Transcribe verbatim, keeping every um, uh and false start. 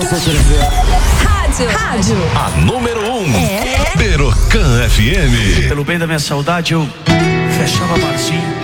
Rádio. Rádio. A número um. É. Berocan F M. Pelo bem da minha saudade, eu fechava barzinho,